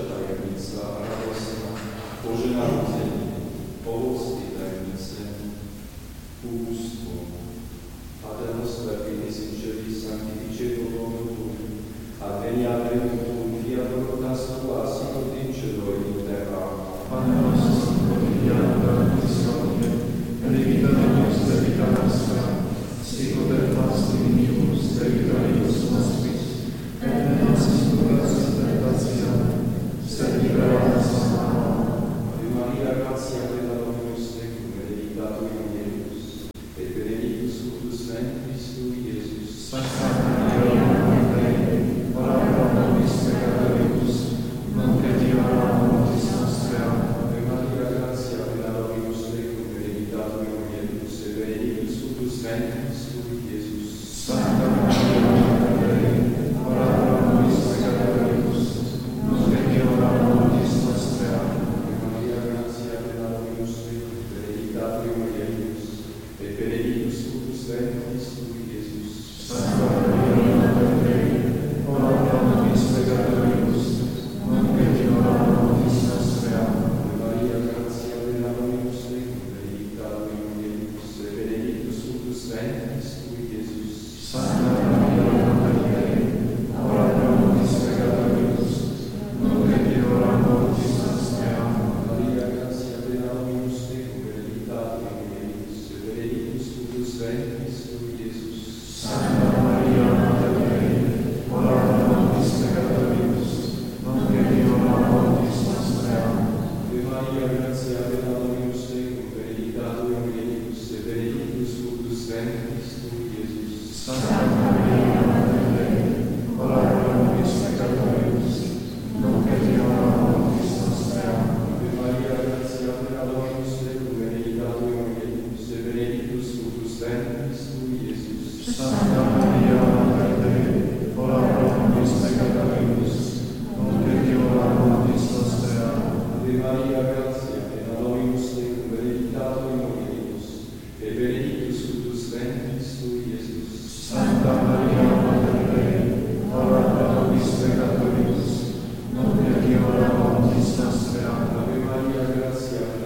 tajemnica radosna, Boże Narodzenie, owoc tej tajemnicy, ubóstwo. Pater nostro qui es in celis sanctificetur nomen tuum, adveniat regnum tuum, fiat voluntas tua, sicut in cielo et in terra. Pane nostro quotidiano da nobis hodie, et dimitte nobis debita nostra, sicut et nos dimittimus debitoribus nostris, et ne nos inducas in tentationem, sed libera nos a malo. Ave Maria, gratia plena Dominus tecum, benedicta tui mulieribus, et benedictus fructus ventris tui, Iesus. Sancta Maria, Mater Dei, ora pro nobis peccatoribus, nunc et in hora mortis nostrae. Ave Maria, gratia plena Dominus tecum, benedicta tui mulieribus, et benedictus fructus ventris tui, Iesus. Sancta Maria, Mater Dei, ora pro nobis peccatoribus, nunc et in hora mortis nostrae. Ave Maria, gratia plena Dominus tecum, benedicta tui mulieribus, et benedictus fructus ventris tui, Iesus. Sancta Maria, Mater Dei, ora pro nobis peccatoribus, nunc et in hora mortis nostrae. Ave Maria, gratia plena Dominus tecum, benedicta tui mulieribus, et benedictus fructus ventris tui, Iesus. Sancta Maria, Mater Dei, ora pro nobis peccatoribus, nunc et in hora mortis nostrae. Ave Maria, gratia plena Dominus tecum, benedicta tui mulieribus, et benedictus fructus ventris tui, Iesus. Sancta Maria, Mater Dei, ora pro nobis peccatoribus, nunc et in hora mortis nostrae. Ave Maria, gratia plena Dominus tecum, benedicta tui mulieribus, et benedictus fructus ventris tui, Iesus. Sancta Maria, Mater Dei, ora pro nobis peccatoribus, nunc et in hora mortis nostrae. Ave Maria, gratia plena Dominus tecum, benedicta tui mulieribus, et benedictus fructus ventris tui, Iesus. Sancta Maria, Mater Dei, ora pro nobis peccatoribus, nunc et in hora mortis nostrae. Ave Maria, gratia plena Dominus tecum, benedicta tui mulieribus, et benedictus fructus ventris tui, Iesus. Sancta Maria, Mater Dei, ora pro nobis peccatoribus, nunc et in hora mortis nostrae. Ave Maria, gratia plena